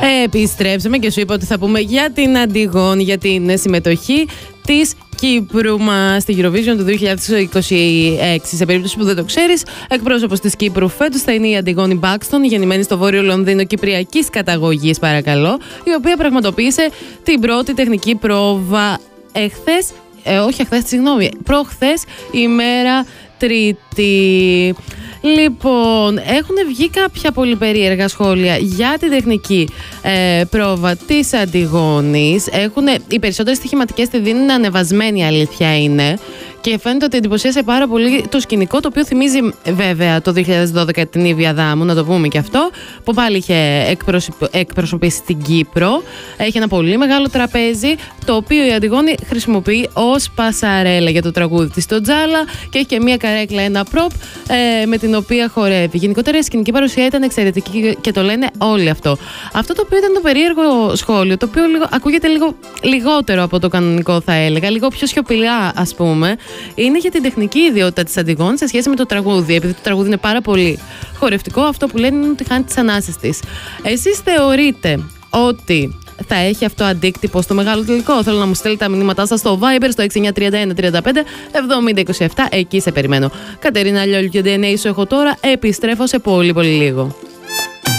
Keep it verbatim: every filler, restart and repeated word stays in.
Επιστρέψαμε και σου είπα ότι θα πούμε για την Αντιγόνη, για την συμμετοχή της Κύπρου μας στη Eurovision του δύο χιλιάδες είκοσι έξι. Σε περίπτωση που δεν το ξέρεις, εκπρόσωπος της Κύπρου φέτος θα είναι η Αντιγόνη Μπάκστον, γεννημένη στο Βόρειο Λονδίνο, κυπριακής καταγωγής, παρακαλώ, η οποία πραγματοποίησε την πρώτη τεχνική πρόβα εχθές, ε, όχι εχθές, συγγνώμη, προχθές, ημέρα Τρίτη. Λοιπόν, έχουν βγει κάποια πολύ περίεργα σχόλια για την τεχνική ε, πρόβα της Αντιγόνης. Έχουν, οι περισσότερες στοιχηματικές τη δίνουν ανεβασμένη, η αλήθεια είναι. Και φαίνεται ότι εντυπωσίασε πάρα πολύ το σκηνικό, το οποίο θυμίζει βέβαια το δύο χιλιάδες δώδεκα την Ήβη Αδάμου, να το πούμε και αυτό, που πάλι είχε εκπροσωπήσει την Κύπρο. Έχει ένα πολύ μεγάλο τραπέζι, το οποίο η Αντιγόνη χρησιμοποιεί ως πασαρέλα για το τραγούδι της στο Τζάλα, και έχει και μία καρέκλα, ένα προπ, ε, με την οποία χορεύει. Γενικότερα η σκηνική παρουσία ήταν εξαιρετική και το λένε όλοι αυτό. Αυτό το οποίο ήταν το περίεργο σχόλιο, το οποίο λίγο, ακούγεται λίγο λιγότερο από το κανονικό, θα έλεγα, λίγο πιο σιωπηλά, ας πούμε, είναι για την τεχνική ιδιότητα της Αντιγόνης σε σχέση με το τραγούδι. Επειδή το τραγούδι είναι πάρα πολύ χορευτικό, αυτό που λένε είναι ότι χάνει τις ανάσες της. Εσείς θεωρείτε ότι θα έχει αυτό αντίκτυπο στο μεγάλο τελικό? Θέλω να μου στείλετε τα μηνύματά σας στο Viber, στο έξι εννιά τρία ένα τρία πέντε εβδομήντα είκοσι επτά. Εκεί σε περιμένω. Κατερίνα Λιόλου και ντι εν έι σου έχω τώρα. Επιστρέφω σε πολύ πολύ λίγο.